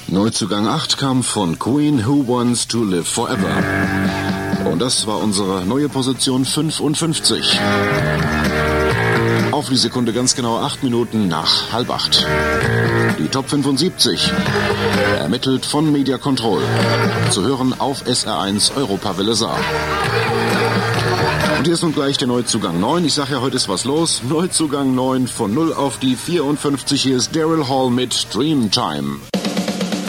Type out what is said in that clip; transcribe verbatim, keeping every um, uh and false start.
Neuzugang acht kam von Queen, Who Wants to Live Forever. Und das war unsere neue Position fünfundfünfzig. Auf die Sekunde ganz genau acht Minuten nach halb acht. Die Top fünfundsiebzig, ermittelt von Media Control. Zu hören auf S R eins Europawelle Saar. Und hier ist nun gleich der Neuzugang neun. Ich sage ja, heute ist was los. Neuzugang neun von null auf die vierundfünfzig. Hier ist Daryl Hall mit Dreamtime.